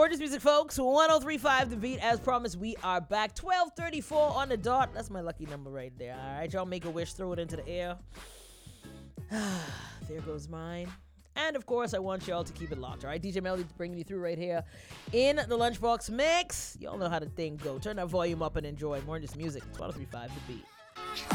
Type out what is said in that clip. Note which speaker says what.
Speaker 1: More Just Music, folks. 1035 The Beat. As promised, we are back. 12:34 on the dot. That's my lucky number right there. All right, y'all make a wish. Throw it into the air. There goes mine. And, of course, I want y'all to keep it locked, all right? DJ Melody bringing you through right here in the Lunchbox Mix. Y'all know how the thing go. Turn that volume up and enjoy More Just Music. 12:35 The Beat.